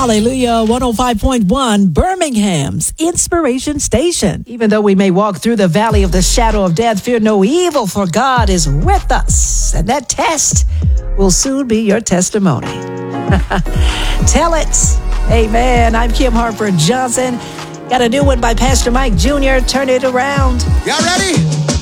Hallelujah, 105.1, Birmingham's Inspiration Station. Even though we may walk through the valley of the shadow of death, fear no evil, for God is with us. And that test will soon be your testimony. Tell it. Amen. I'm Kim Harper Johnson. Got a new one by Pastor Mike Jr. Turn it around. Y'all ready?